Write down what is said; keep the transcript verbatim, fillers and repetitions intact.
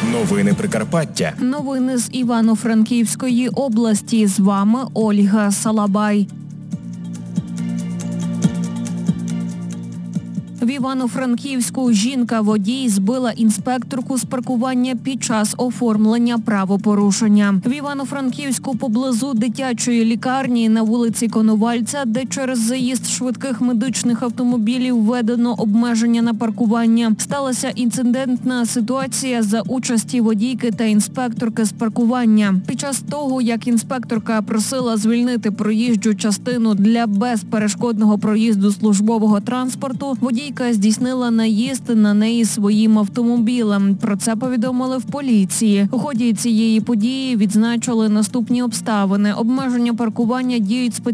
Новини Прикарпаття. Новини з Івано-Франківської області. З вами Ольга Салабай. В Івано-Франківську жінка-водій збила інспекторку з паркування під час оформлення правопорушення. В Івано-Франківську поблизу дитячої лікарні на вулиці Коновальця, де через заїзд швидких медичних автомобілів введено обмеження на паркування, сталася інцидентна ситуація за участі водійки та інспекторки з паркування. Під час того, як інспекторка просила звільнити проїжджу частину для безперешкодного проїзду службового транспорту, водійка здійснила наїзд на неї своїм автомобілем. Про це повідомили в поліції. У ході цієї події відзначили наступні обставини. Обмеження паркування діють спеціально